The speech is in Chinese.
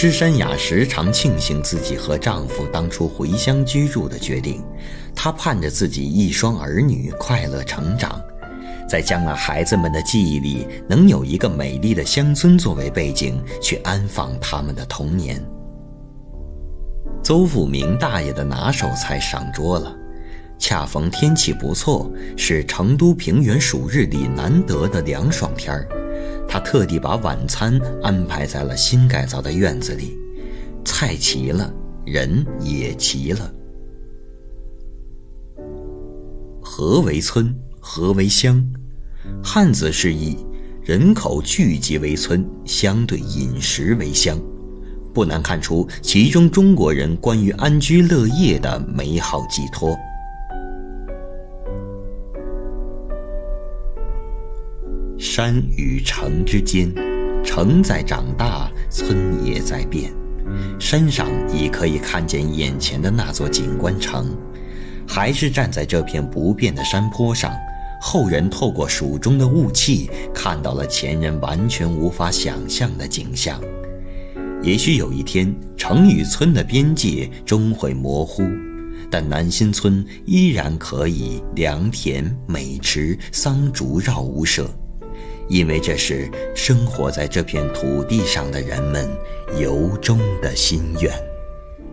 施珊雅时常庆幸自己和丈夫当初回乡居住的决定，她盼着自己一双儿女快乐成长，在将来孩子们的记忆里能有一个美丽的乡村作为背景，去安放他们的童年。邹富明大爷的拿手菜上桌了，恰逢天气不错，是成都平原暑日里难得的凉爽天儿。他特地把晚餐安排在了新改造的院子里，菜齐了，人也齐了。何为村，何为乡？汉字释义，人口聚集为村，相对饮食为乡，不难看出其中中国人关于安居乐业的美好寄托。山与城之间，城在长大，村也在变。山上已可以看见眼前的那座景观城，还是站在这片不变的山坡上，后人透过蜀中的雾气，看到了前人完全无法想象的景象。也许有一天，城与村的边界终会模糊，但南新村依然可以良田、美池、桑竹绕屋舍，因为这是生活在这片土地上的人们由衷的心愿。